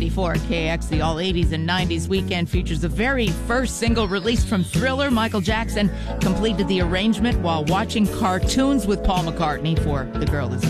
94 KX, the all 80s and 90s weekend features the very first single released from Thriller. Michael Jackson completed the arrangement while watching cartoons with Paul McCartney for The Girl Is